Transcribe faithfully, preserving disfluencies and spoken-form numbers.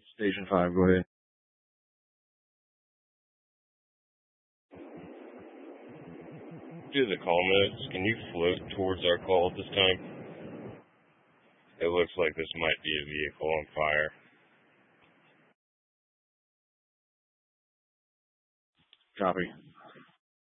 Station five, go ahead. Do the call notes. Can you float towards our call at this time? It looks like this might be a vehicle on fire. Copy.